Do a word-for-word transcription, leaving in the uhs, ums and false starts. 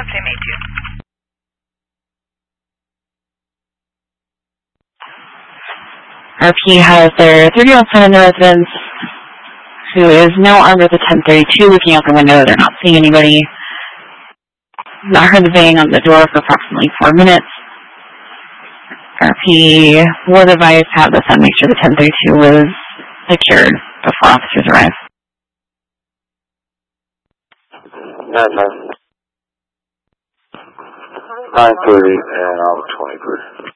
same A two. R P has their thirty-year-old son in the residence who is now armed with a ten thirty-two, looking out the window. They're not seeing anybody. Not heard the bang on the door for approximately four minutes. R P was advised to have the son make sure the ten thirty-two was secured before officers arrive. nine nine. nine thirty and I'm twenty-three.